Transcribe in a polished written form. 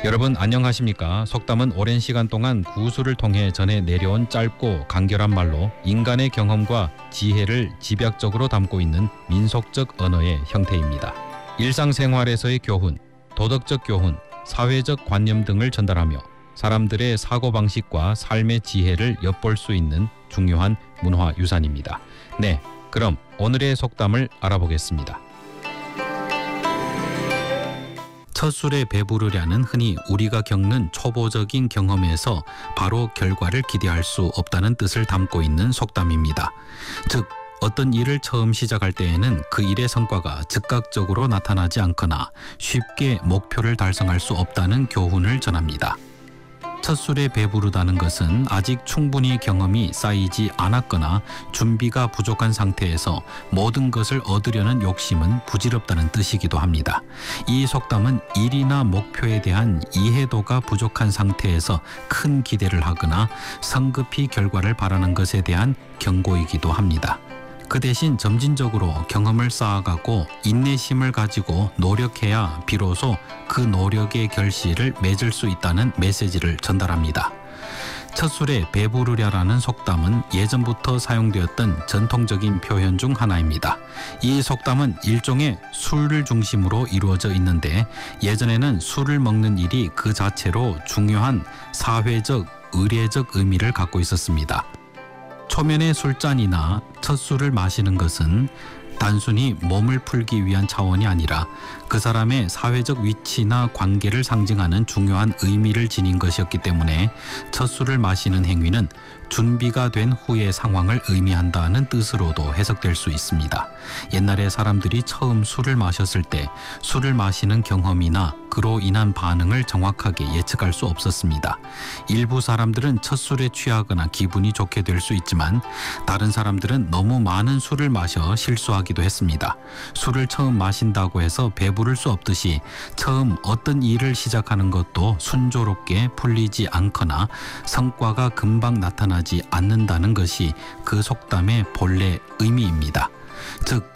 여러분 안녕하십니까? 속담은 오랜 시간 동안 구술을 통해 전해 내려온 짧고 간결한 말로 인간의 경험과 지혜를 집약적으로 담고 있는 민속적 언어의 형태입니다. 일상생활에서의 교훈, 도덕적 교훈, 사회적 관념 등을 전달하며 사람들의 사고방식과 삶의 지혜를 엿볼 수 있는 중요한 문화유산입니다. 네, 그럼 오늘의 속담을 알아보겠습니다. 첫 술에 배부르려는 흔히 우리가 겪는 초보적인 경험에서 바로 결과를 기대할 수 없다는 뜻을 담고 있는 속담입니다. 즉, 어떤 일을 처음 시작할 때에는 그 일의 성과가 즉각적으로 나타나지 않거나 쉽게 목표를 달성할 수 없다는 교훈을 전합니다. 첫 술에 배부르다는 것은 아직 충분히 경험이 쌓이지 않았거나 준비가 부족한 상태에서 모든 것을 얻으려는 욕심은 부질없다는 뜻이기도 합니다. 이 속담은 일이나 목표에 대한 이해도가 부족한 상태에서 큰 기대를 하거나 성급히 결과를 바라는 것에 대한 경고이기도 합니다. 그 대신 점진적으로 경험을 쌓아가고 인내심을 가지고 노력해야 비로소 그 노력의 결실을 맺을 수 있다는 메시지를 전달합니다. 첫 술에 배부르랴라는 속담은 예전부터 사용되었던 전통적인 표현 중 하나입니다. 이 속담은 일종의 술을 중심으로 이루어져 있는데 예전에는 술을 먹는 일이 그 자체로 중요한 사회적, 의례적 의미를 갖고 있었습니다. 초면의 술잔이나 첫 술을 마시는 것은 단순히 몸을 풀기 위한 차원이 아니라 그 사람의 사회적 위치나 관계를 상징하는 중요한 의미를 지닌 것이었기 때문에 첫 술을 마시는 행위는 준비가 된 후의 상황을 의미한다는 뜻으로도 해석될 수 있습니다. 옛날에 사람들이 처음 술을 마셨을 때 술을 마시는 경험이나 그로 인한 반응을 정확하게 예측할 수 없었습니다. 일부 사람들은 첫 술에 취하거나 기분이 좋게 될 수 있지만 다른 사람들은 너무 많은 술을 마셔 실수하기도 했습니다. 술을 처음 마신다고 해서 배부를 수 없듯이 처음 어떤 일을 시작하는 것도 순조롭게 풀리지 않거나 성과가 금방 나타나지 않는다는 것이 그 속담의 본래 의미입니다. 즉,